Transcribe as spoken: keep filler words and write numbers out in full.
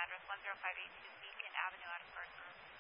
address one zero five eight two Beacon Avenue, Attlesburg.